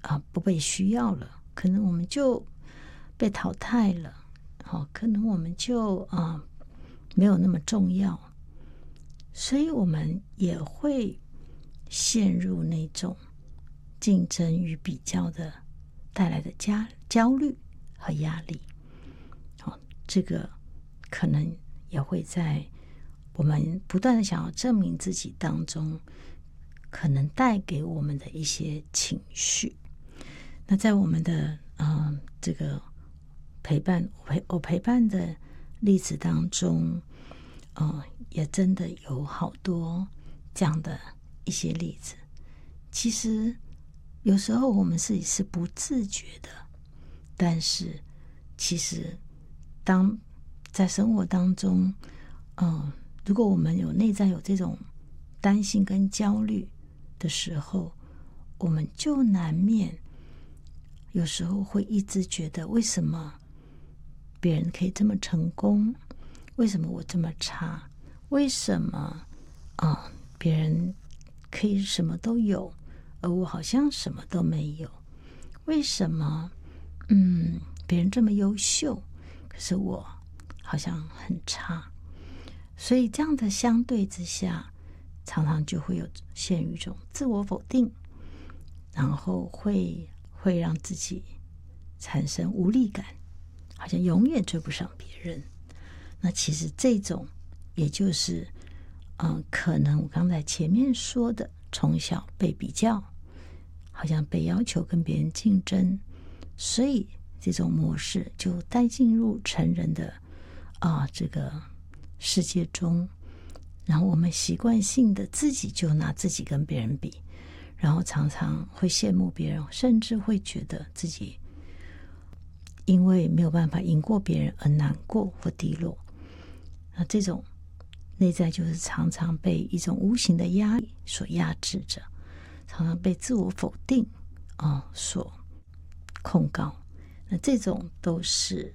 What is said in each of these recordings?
不被需要了，可能我们就被淘汰了，可能我们就没有那么重要，所以我们也会陷入那种竞争与比较的带来的焦虑和压力。这个可能也会在我们不断的想要证明自己当中，可能带给我们的一些情绪。那在我们的这个我陪伴的例子当中，也真的有好多这样的一些例子。其实有时候我们自己是不自觉的，但是其实当在生活当中，如果我们内在有这种担心跟焦虑的时候，我们就难免有时候会一直觉得，为什么别人可以这么成功？为什么我这么差？为什么别人可以什么都有，而我好像什么都没有？为什么别人这么优秀，可是我好像很差？所以这样的相对之下，常常就会有陷于一种自我否定，然后会让自己产生无力感，好像永远追不上别人。那其实这种也就是可能我刚才前面说的，从小被比较，好像被要求跟别人竞争，所以这种模式就带进入成人的这个世界中，然后我们习惯性的自己就拿自己跟别人比，然后常常会羡慕别人，甚至会觉得自己因为没有办法赢过别人而难过或低落。那这种内在就是常常被一种无形的压力所压制着，常常被自我否定所控告。那这种都是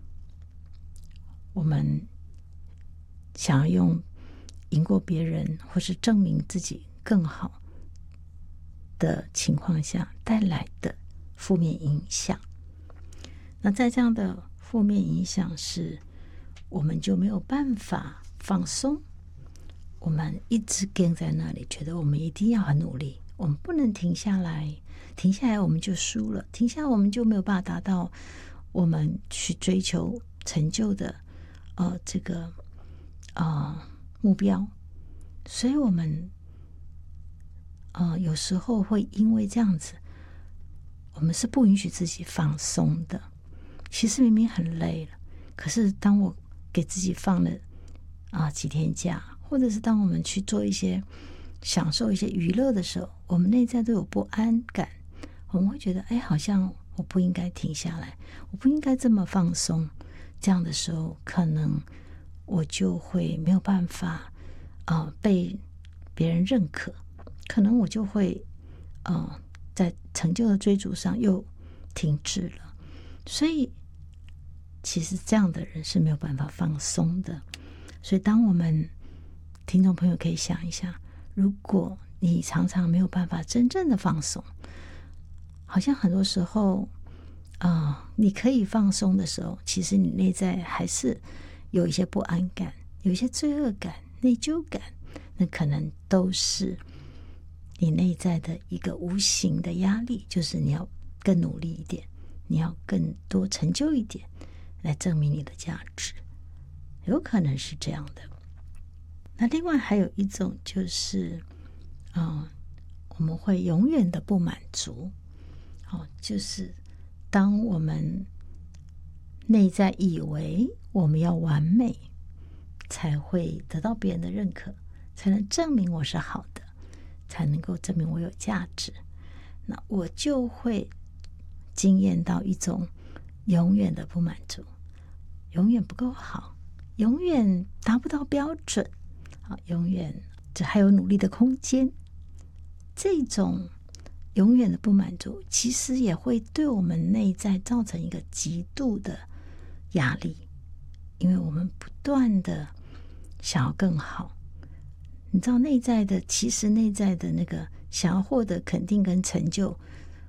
我们想要用赢过别人或是证明自己更好的情况下带来的负面影响。那在这样的负面影响是，我们就没有办法放松，我们一直跟在那里，觉得我们一定要很努力，我们不能停下来，停下来我们就输了，停下来我们就没有办法达到我们去追求成就的这个目标。所以我们有时候会因为这样子，我们是不允许自己放松的。其实明明很累了，可是当我给自己放了几天假，或者是当我们去做一些享受一些娱乐的时候，我们内在都有不安感，我们会觉得好像我不应该停下来，我不应该这么放松。这样的时候，可能我就会没有办法被别人认可，可能我就会在成就的追逐上又停滞了。所以其实这样的人是没有办法放松的。所以当我们听众朋友可以想一下，如果你常常没有办法真正的放松，好像很多时候你可以放松的时候，其实你内在还是有一些不安感，有一些罪恶感、内疚感，那可能都是你内在的一个无形的压力，就是你要更努力一点，你要更多成就一点，来证明你的价值，有可能是这样的。那另外还有一种就是我们会永远的不满足，就是当我们内在以为我们要完美才会得到别人的认可，才能证明我是好的，才能够证明我有价值，那我就会经验到一种永远的不满足，永远不够好，永远达不到标准，永远这还有努力的空间。这种永远的不满足其实也会对我们内在造成一个极度的压力，因为我们不断的想要更好。你知道其实内在的那个想要获得肯定跟成就，